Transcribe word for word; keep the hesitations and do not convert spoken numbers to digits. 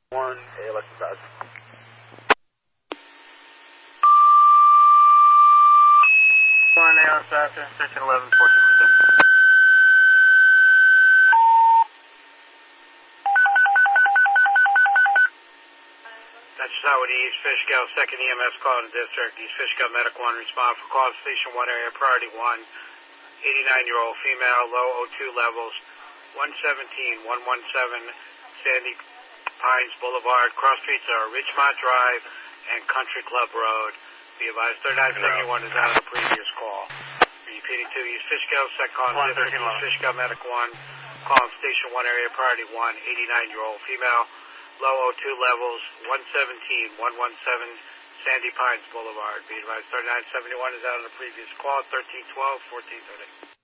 One, A L S five. One, A L S five, thirteen eleven, fourteen percent. That's Howard East, Fishkill, second E M S call to district. East Fishkill Medical one, respond for call station one area, priority one. eighty-nine-year-old female, low O two levels, one seventeen, one seventeen Sandy Pines Boulevard. Cross streets are Ridgemont Drive and Country Club Road. Be advised, thirty-nine seventy-one is out of the previous call. Repeating to East Fishkill, second call to district. East Fishkill Medical one, call station one area, priority one. eighty-nine-year-old female, low O two levels, one seventeen, one seventeen Sandy Pines Boulevard. Be advised, thirty-nine seventy-one is out of the previous call, thirteen twelve, fourteen thirty.